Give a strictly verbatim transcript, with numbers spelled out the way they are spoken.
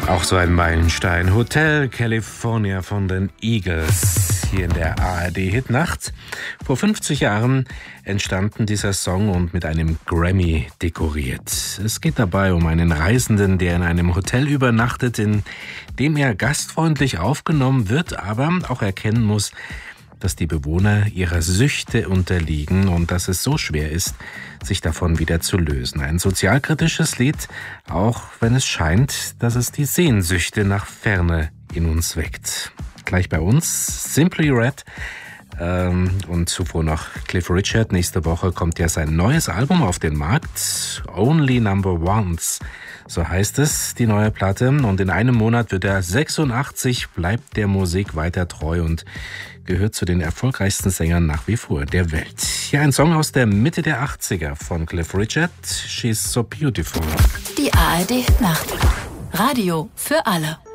Auch so ein Meilenstein. Hotel California von den Eagles hier in der A R D-Hitnacht. Vor fünfzig Jahren entstanden dieser Song und mit einem Grammy dekoriert. Es geht dabei um einen Reisenden, der in einem Hotel übernachtet, in dem er gastfreundlich aufgenommen wird, aber auch erkennen muss, dass die Bewohner ihrer Süchte unterliegen und dass es so schwer ist, sich davon wieder zu lösen. Ein sozialkritisches Lied, auch wenn es scheint, dass es die Sehnsüchte nach Ferne in uns weckt. Gleich bei uns Simply Red ähm, und zuvor noch Cliff Richard. Nächste Woche kommt ja sein neues Album auf den Markt, Only Number Ones. So heißt es, die neue Platte. Und in einem Monat wird er sechsundachtzig, bleibt der Musik weiter treu und gehört zu den erfolgreichsten Sängern nach wie vor der Welt. Hier ein Song aus der Mitte der achtziger von Cliff Richard, She's So Beautiful. Die A R D-Hitnacht. Radio für alle.